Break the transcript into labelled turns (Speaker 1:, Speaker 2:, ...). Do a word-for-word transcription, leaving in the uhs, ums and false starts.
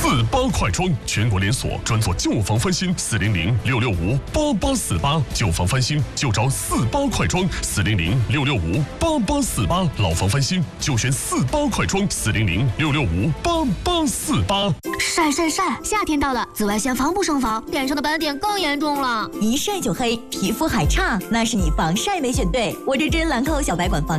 Speaker 1: 四八快装，全国连锁，专做旧房翻新。四零零六六五八八四八，旧房翻新就找四八快装。四零零六六五八八四八，老房翻新就选四八快装。四零零六六五八八四八。
Speaker 2: 晒晒晒！夏天到了，紫外线防不胜防，脸上的斑点更严重了。
Speaker 3: 一晒就黑，皮肤还差，那是你防晒没选对。我这支兰蔻小白管防